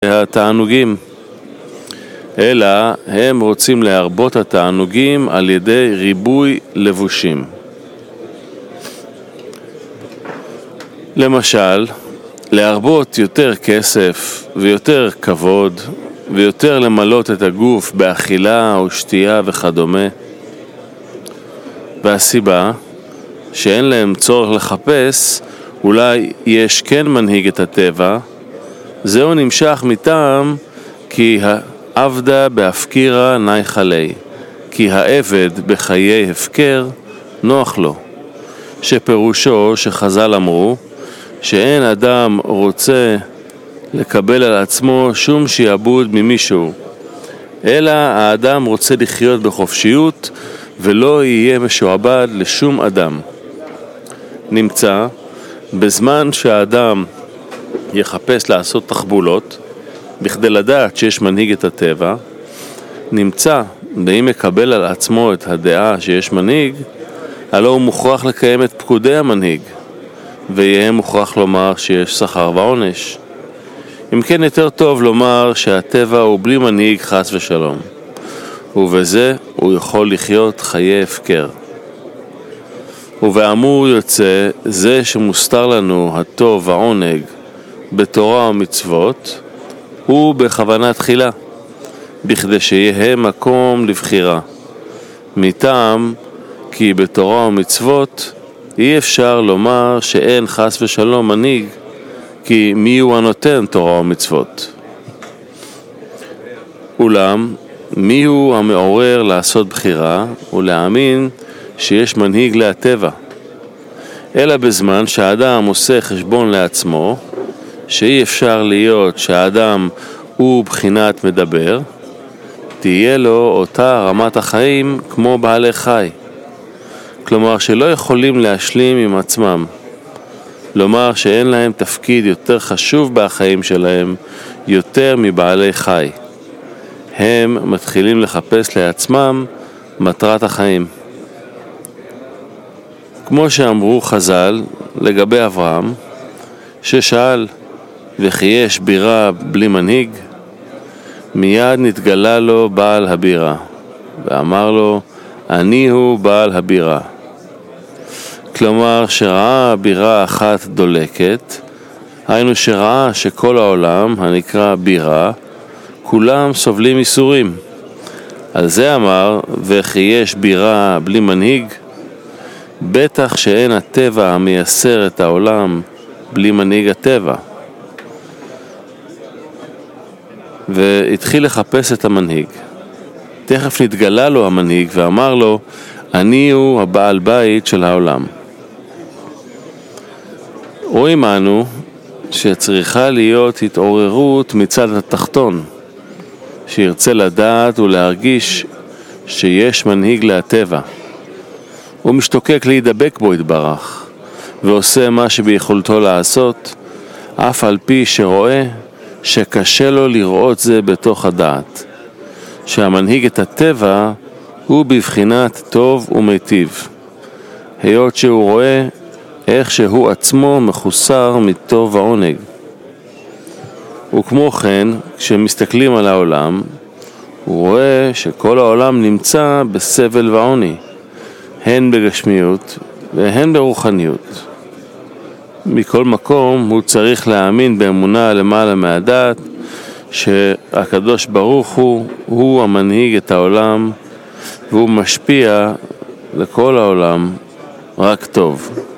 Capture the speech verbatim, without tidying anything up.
התענוגים, אלא הם רוצים להרבות התענוגים על ידי ריבוי לבושים. למשל, להרבות יותר כסף ויותר כבוד ויותר למלות את הגוף באכילה או שתייה וכדומה. והסיבה שאין להם צורך לחפש, אולי יש כן מנהיג את הטבע, זהו נמשך מטעם כי העבדה בהפקירה נייחה לי, כי העבד בחיי הפקר נוח לו, שפירושו שחז"ל אמרו שאין אדם רוצה לקבל על עצמו שום שיעבוד ממישהו, אלא האדם רוצה לחיות בחופשיות ולא יהיה משועבד לשום אדם. נמצא בזמן שהאדם יחפש לעשות תחבולות בכדי לדעת שיש מנהיג את הטבע, נמצא באם מקבל על עצמו את הדעה שיש מנהיג, הלא הוא מוכרח לקיים את פקודי המנהיג, ויהיה מוכרח לומר שיש שכר ועונש. אם כן, יותר טוב לומר שהטבע הוא בלי מנהיג חס ושלום, ובזה הוא יכול לחיות חיי הפקר. ובאמור יוצא זה שמוסתר לנו הטוב והעונג בתורה ומצוות, הוא בכוונה תחילה, בכדי שיהיה מקום לבחירה. מטעם כי בתורה ומצוות אי אפשר לומר שאין חס ושלום מנהיג, כי מי הוא הנותן תורה ומצוות? אולם מי הוא המעורר לעשות בחירה ולהאמין שיש מנהיג להטבע? אלא בזמן שהאדם עושה חשבון לעצמו, שאי אפשר להיות שהאדם הוא בחינת מדבר, תהיה לו אותה רמת החיים כמו בעלי חי. כלומר שלא יכולים להשלים עם עצמם, לומר שאין להם תפקיד יותר חשוב בחיים שלהם יותר מבעלי חי. הם מתחילים לחפש לעצמם מטרת החיים. כמו שאמרו חז"ל לגבי אברהם, ששאל וכי יש בירה בלי מנהיג, מיד נתגלה לו בעל הבירה ואמר לו אני הוא בעל הבירה. כלומר שראה בירה אחת דולקת, היינו שראה שכל העולם הנקרא בירה כולם סובלים איסורים. על זה אמר וכי יש בירה בלי מנהיג, בטח שאין הטבע המייסר את העולם בלי מנהיג הטבע. והתחיל לחפש את המנהיג. תכף נתגלה לו המנהיג ואמר לו אני הוא הבעל בית של העולם. רואים אנו שצריכה להיות התעוררות מצד התחתון, שירצה לדעת ולהרגיש שיש מנהיג להטבע. הוא משתוקק להידבק בו יתברך, ועושה מה שביכולתו לעשות, אף על פי שרואה שקשה לו לראות זה בתוך הדעת, שהמנהיג את הטבע הוא בבחינת טוב ומיטיב, היות שהוא רואה איך שהוא עצמו מחוסר מטוב ועונג. וכמו כן, כשמסתכלים על העולם, הוא רואה שכל העולם נמצא בסבל ועוני, הן בגשמיות והן ברוחניות. מכל מקום הוא צריך להאמין באמונה למעלה מהדעת שהקדוש ברוך הוא הוא המנהיג את העולם, והוא משפיע לכל העולם רק טוב.